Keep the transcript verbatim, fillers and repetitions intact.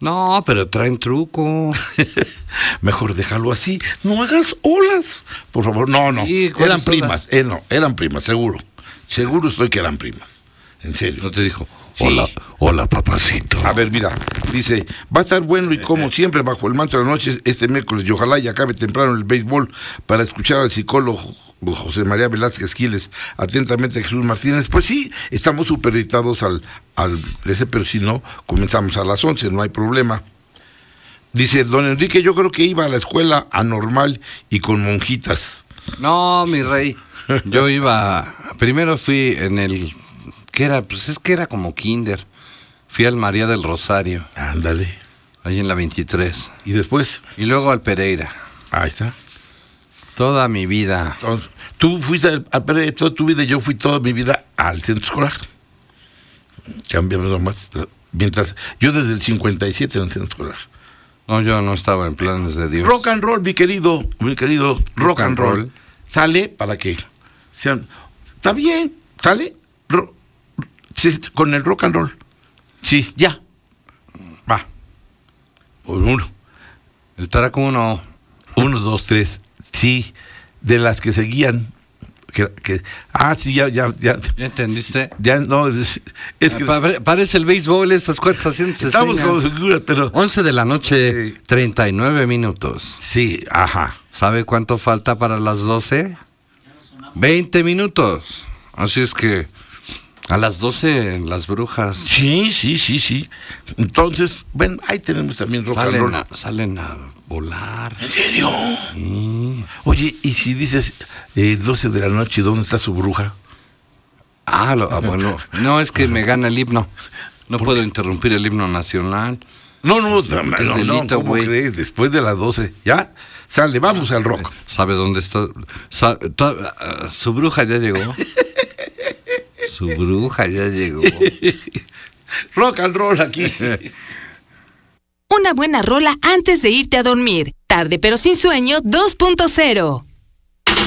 No, pero traen truco. Mejor déjalo así. No hagas olas. Por favor, no, no. Sí, eran ¿cuáles primas. Eh, no, eran primas, seguro. Seguro estoy que eran primas. En serio. No te dijo, Sí. hola, hola, papacito. A ver, mira, dice, va a estar bueno y como siempre bajo el manto de la noche este miércoles y ojalá y acabe temprano el béisbol para escuchar al psicólogo José María Velázquez Quiles, atentamente Jesús Martínez. Pues sí, estamos supeditados al, al ese, pero si no, comenzamos a las once, no hay problema. Dice, don Enrique, yo creo que iba a la escuela anormal y con monjitas. No, mi rey, yo iba, primero fui en el, ¿qué era? Pues es que era como kinder. Fui al María del Rosario, Ándale. ahí en la veintitrés. Y después, Y luego al Pereira. ahí está. Toda mi vida. Entonces, tú fuiste al, al Pereira toda tu vida y yo fui toda mi vida al centro escolar. Cambiamos nomás. Mientras, yo desde el cincuenta y siete en el centro escolar. No, yo no estaba en planes de Dios. Rock and roll, mi querido, mi querido, rock, rock and roll. roll. Sale para que sean. Está bien, sale ro, sí, con el rock and roll. Sí, ya. Va. Uno. El Taraco uno. Uno, dos, tres. Sí, de las que seguían. Que, que, ah, sí, ya, ya, ya. ¿Ya entendiste? Ya, no, es, es que. Pa- parece el béisbol, estas cuentas haciendo. Estamos como seguras, pero. once de la noche, sí. treinta y nueve minutos. Sí, ajá. ¿Sabe cuánto falta para las doce? veinte minutos. Así es que a las doce las brujas. Sí, sí, sí, sí. Entonces, bueno, ahí tenemos también rock salen and roll. A, salen a volar. ¿En serio? Sí. Oye, y si dices eh, doce de la noche, ¿dónde está su bruja? Ah, lo, ah, bueno. No, es que me gana el himno. No puedo qué? interrumpir el himno nacional. No, no, no, no, no, delito, ¿cómo wey? crees? Después de las doce, ¿ya? Sale, vamos al rock. ¿Sabe dónde está? Sa- ta- uh, su bruja ya llegó. Su bruja ya llegó. Rock and roll aquí. Una buena rola antes de irte a dormir. Tarde pero sin sueño dos punto cero.